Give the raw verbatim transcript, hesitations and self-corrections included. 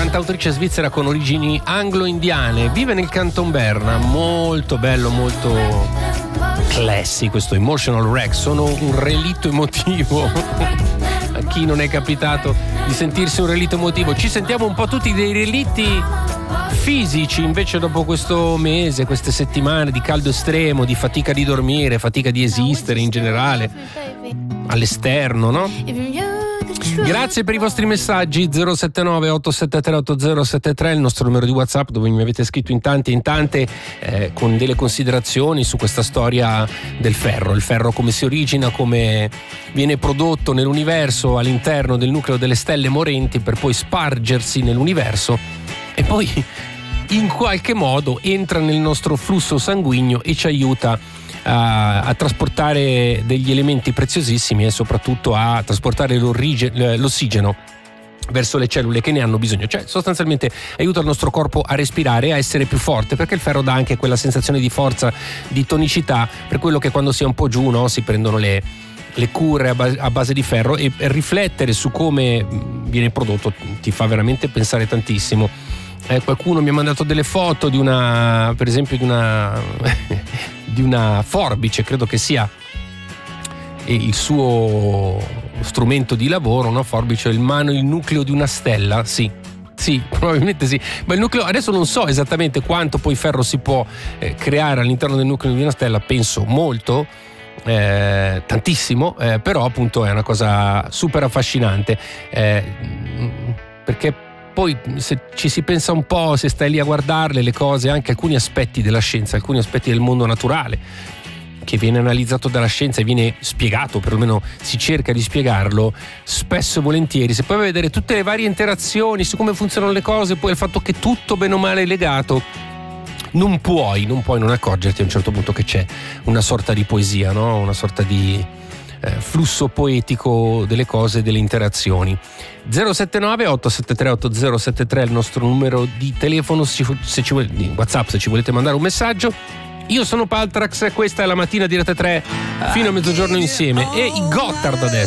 cantautrice svizzera con origini anglo-indiane, vive nel Canton Berna, molto bello, molto classy questo Emotional Wreck, sono un relitto emotivo. A chi non è capitato di sentirsi un relitto emotivo, ci sentiamo un po' tutti dei relitti fisici invece dopo questo mese, queste settimane di caldo estremo, di fatica di dormire, fatica di esistere in generale all'esterno, no? Grazie per i vostri messaggi. Zero sette nove otto sette tre otto zero sette tre, il nostro numero di WhatsApp, dove mi avete scritto in tante e in tante eh, con delle considerazioni su questa storia del ferro, il ferro come si origina, come viene prodotto nell'universo all'interno del nucleo delle stelle morenti per poi spargersi nell'universo e poi in qualche modo entra nel nostro flusso sanguigno e ci aiuta A, a trasportare degli elementi preziosissimi e soprattutto a trasportare l'ossigeno verso le cellule che ne hanno bisogno, cioè sostanzialmente aiuta il nostro corpo a respirare e a essere più forte, perché il ferro dà anche quella sensazione di forza, di tonicità, per quello che quando si è un po' giù, no, si prendono le, le cure a base, a base di ferro, e riflettere su come viene prodotto ti fa veramente pensare tantissimo. Eh, qualcuno mi ha mandato delle foto di una, per esempio di una di una forbice, credo che sia il suo strumento di lavoro, una forbice, il mano, il nucleo di una stella, sì, sì, probabilmente sì, ma il nucleo, adesso non so esattamente quanto poi ferro si può eh, creare all'interno del nucleo di una stella, penso molto, eh, tantissimo, eh, però appunto è una cosa super affascinante, eh, perché poi se ci si pensa un po', se stai lì a guardarle le cose, anche alcuni aspetti della scienza, alcuni aspetti del mondo naturale che viene analizzato dalla scienza e viene spiegato, perlomeno si cerca di spiegarlo, spesso e volentieri, se poi vai a vedere tutte le varie interazioni su come funzionano le cose, poi il fatto che tutto bene o male è legato, non puoi, non puoi non accorgerti a un certo punto che c'è una sorta di poesia, no? Una sorta di Eh, flusso poetico delle cose, delle interazioni. Zero sette nove otto sette tre otto zero sette tre è il nostro numero di telefono, se ci, se ci, di WhatsApp, se ci volete mandare un messaggio. Io sono Paltrax, questa è la mattina di Rete tre fino a mezzogiorno insieme, e i Gotthard adesso.